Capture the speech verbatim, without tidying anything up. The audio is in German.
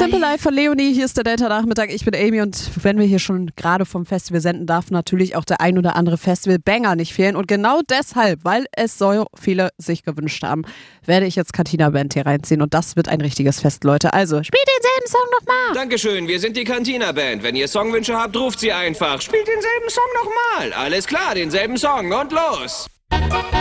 Simple Life von Leonie, hier ist der Delta-Nachmittag, ich bin Amy und wenn wir hier schon gerade vom Festival senden, darf natürlich auch der ein oder andere Festival-Banger nicht fehlen und genau deshalb, weil es so viele sich gewünscht haben, werde ich jetzt Cantina Band hier reinziehen und das wird ein richtiges Fest, Leute. Also, spielt denselben Song nochmal! Dankeschön, wir sind die Cantina Band. Wenn ihr Songwünsche habt, ruft sie einfach. Spielt denselben Song nochmal. Alles klar, denselben Song und los!